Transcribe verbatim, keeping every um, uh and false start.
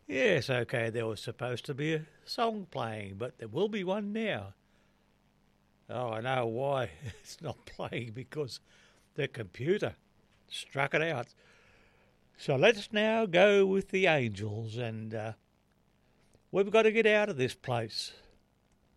Yes, okay, there was supposed to be a song playing, but there will be one now. Oh, I know why it's not playing because the computer struck it out. So let's now go with the angels, and uh, we've got to get out of this place.